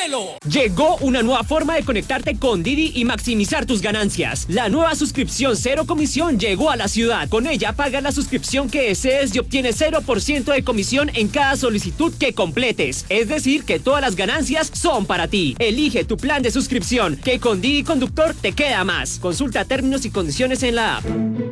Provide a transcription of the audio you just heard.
cielo. Llegó una nueva forma de conectarte con Didi y maximizar tus ganancias. La nueva suscripción cero comisión llegó a la ciudad. Con ella pagas la suscripción que desees y obtienes 0% de comisión en cada solicitud que completes. Es decir, que todas las ganancias son para ti. Elige tu plan de suscripción, que con Didi Conductor te queda más. Consulta términos y condiciones en la app.